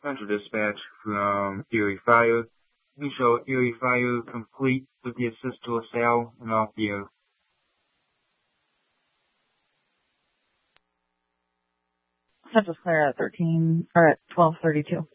Central Dispatch from Erie Fire. We show Erie Fire complete with the assist to LaSalle and off the air. Central's clear at 12:32.